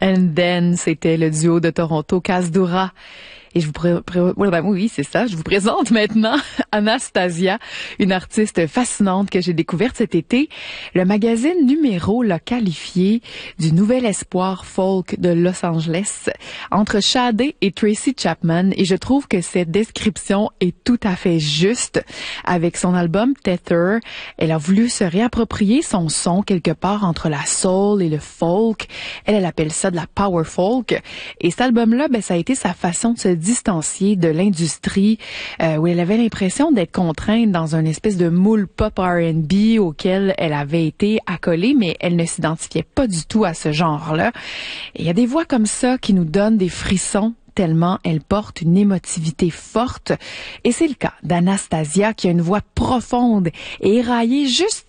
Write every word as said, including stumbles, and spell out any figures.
And Then, c'était le duo de Toronto, Kasdura. Et je vous pré... pré... Ouais, ben oui, c'est ça. Je vous présente maintenant Anastasia, une artiste fascinante que j'ai découverte cet été. Le magazine Numéro l'a qualifiée du nouvel espoir folk de Los Angeles, entre Sade et Tracy Chapman. Et je trouve que cette description est tout à fait juste. Avec son album Tether, elle a voulu se réapproprier son son quelque part entre la soul et le folk. Elle, elle appelle ça de la power folk. Et cet album-là, ben, ça a été sa façon de se distanciée de l'industrie, euh, où elle avait l'impression d'être contrainte dans une espèce de moule pop R and B auquel elle avait été accolée, mais elle ne s'identifiait pas du tout à ce genre-là. Et il y a des voix comme ça qui nous donnent des frissons tellement elle porte une émotivité forte. Et c'est le cas d'Anastasia qui a une voix profonde et éraillée juste